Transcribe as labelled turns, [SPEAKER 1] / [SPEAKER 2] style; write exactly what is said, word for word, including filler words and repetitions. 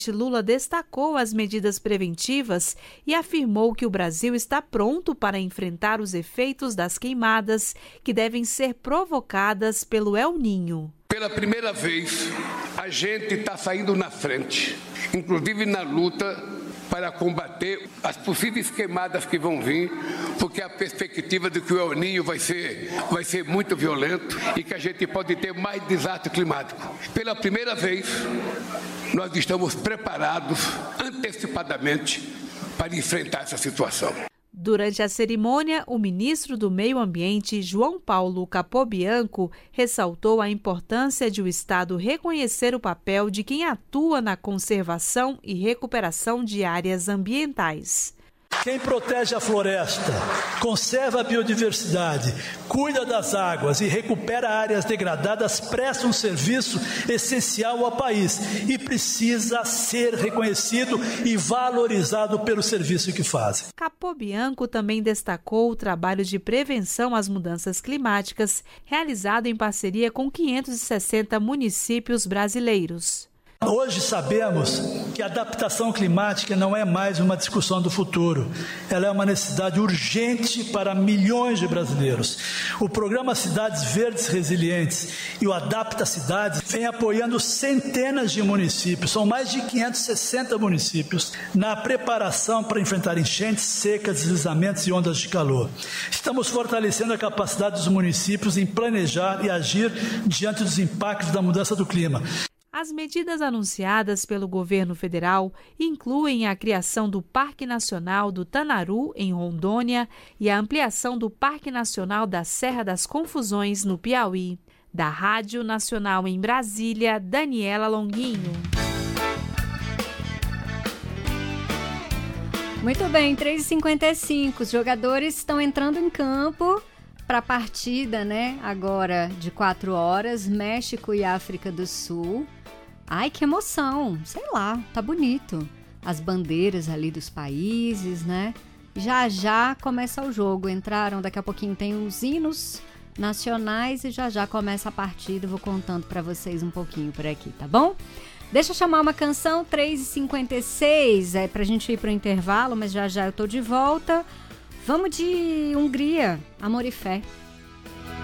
[SPEAKER 1] Lula destacou as medidas preventivas e afirmou que o Brasil está pronto para enfrentar os efeitos das queimadas que devem ser provocadas pelo El Niño.
[SPEAKER 2] Pela primeira vez, a gente está saindo na frente, inclusive na luta para combater as possíveis queimadas que vão vir, porque a perspectiva de que o El Niño vai ser, vai ser muito violento e que a gente pode ter mais desastre climático. Pela primeira vez, nós estamos preparados antecipadamente para enfrentar essa situação.
[SPEAKER 1] Durante a cerimônia, o ministro do Meio Ambiente, João Paulo Capobianco, ressaltou a importância de o Estado reconhecer o papel de quem atua na conservação e recuperação de áreas ambientais.
[SPEAKER 3] Quem protege a floresta, conserva a biodiversidade, cuida das águas e recupera áreas degradadas presta um serviço essencial ao país e precisa ser reconhecido e valorizado pelo serviço que fazem.
[SPEAKER 1] Capobianco também destacou o trabalho de prevenção às mudanças climáticas realizado em parceria com quinhentos e sessenta municípios brasileiros.
[SPEAKER 3] Hoje sabemos que a adaptação climática não é mais uma discussão do futuro. Ela é uma necessidade urgente para milhões de brasileiros. O programa Cidades Verdes Resilientes e o Adapta Cidades vem apoiando centenas de municípios, são mais de quinhentos e sessenta municípios, na preparação para enfrentar enchentes, secas, deslizamentos e ondas de calor. Estamos fortalecendo a capacidade dos municípios em planejar e agir diante dos impactos da mudança do clima.
[SPEAKER 1] As medidas anunciadas pelo governo federal incluem a criação do Parque Nacional do Tanaru, em Rondônia, e a ampliação do Parque Nacional da Serra das Confusões, no Piauí. Da Rádio Nacional em Brasília, Daniela Longuinho.
[SPEAKER 4] Muito bem, três e cinquenta e cinco. Os jogadores estão entrando em campo para a partida, né? Agora de quatro horas, México e África do Sul. Ai, que emoção! Sei lá, tá bonito. As bandeiras ali dos países, né? Já já começa o jogo. Entraram, daqui a pouquinho tem os hinos nacionais e já já começa a partida. Vou contando para vocês um pouquinho por aqui, tá bom? Deixa eu chamar uma canção, três e cinquenta e seis, é pra gente ir pro intervalo, mas já já eu tô de volta. Vamos de Hungria, Amor e Fé.